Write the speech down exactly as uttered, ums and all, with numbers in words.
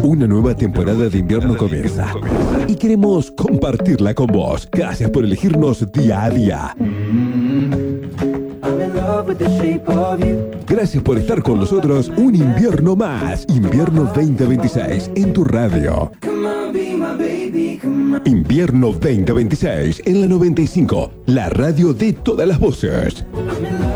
Una nueva temporada de invierno comienza y queremos compartirla con vos. Gracias por elegirnos día a día. Gracias por estar con nosotros un invierno más. Invierno veinte veintiséis en tu radio. Invierno veinte veintiséis en la noventa y cinco, la radio de todas las voces.